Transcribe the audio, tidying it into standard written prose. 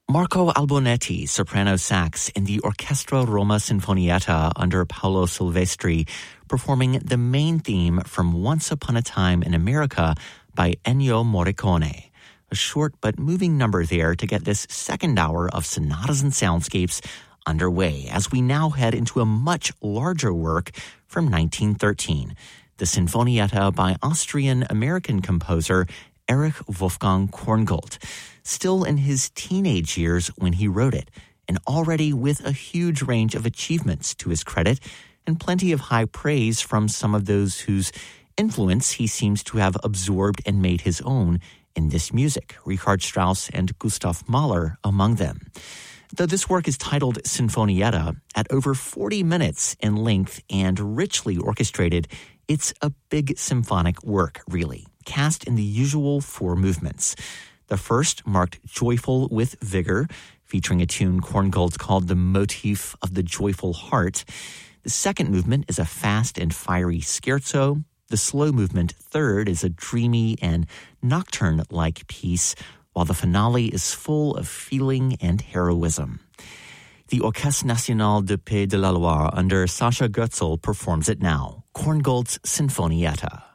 Marco Albonetti, soprano sax, in the Orchestra Roma Sinfonietta under Paolo Silvestri, performing the main theme from Once Upon a Time in America by Ennio Morricone. A short but moving number there to get this second hour of Sonatas and Soundscapes underway as we now head into a much larger work from 1913, the Sinfonietta by Austrian-American composer Erich Wolfgang Korngold, still in his teenage years when he wrote it, and already with a huge range of achievements to his credit and plenty of high praise from some of those whose influence he seems to have absorbed and made his own in this music, Richard Strauss and Gustav Mahler among them. Though this work is titled Sinfonietta, at over 40 minutes in length and richly orchestrated, it's a big symphonic work, really, cast in the usual 4 movements. The first, marked joyful with vigor, featuring a tune Korngold called the Motif of the Joyful Heart. The second movement is a fast and fiery scherzo. The slow movement third is a dreamy and nocturne-like piece, while the finale is full of feeling and heroism. The Orchestre National de Pays de la Loire under Sascha Goetzel performs it now, Korngold's Sinfonietta.